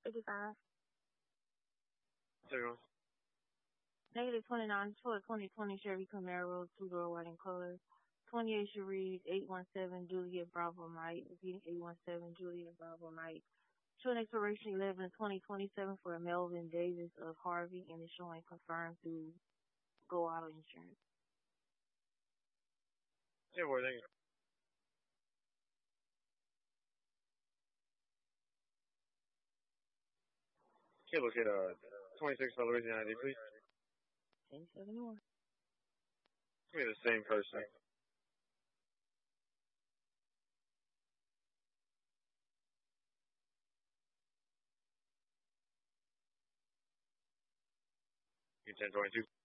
55. Zero. Negative 29 for a 2020 Chevy Camaro, two-door white in color. 28 Cherise, 817 Juliet Bravo Mike. Repeating 817 Juliet Bravo Mike. Showing expiration 11/2027 for a Melvin Davis of Harvey, and it's showing confirmed through Go Auto Insurance. Yeah, boy, thank you. Okay, look at 26 Louisiana ID, please. 1071. Give me the same person. You 1022.